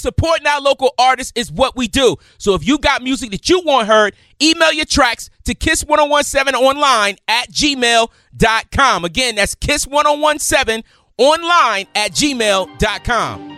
Supporting our local artists is what we do. So if you got music that you want heard, email your tracks to kiss1017online@gmail.com. Again, that's kiss1017online@gmail.com.